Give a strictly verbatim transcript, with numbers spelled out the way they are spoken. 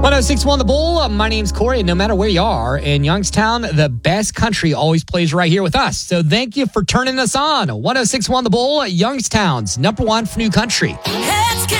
one oh six point one The Bull. My name's Corey, and no matter where you are in Youngstown, the best country always plays right here with us. So thank you for turning us on. one oh six point one The Bull, Youngstown's number one for new country. Hey!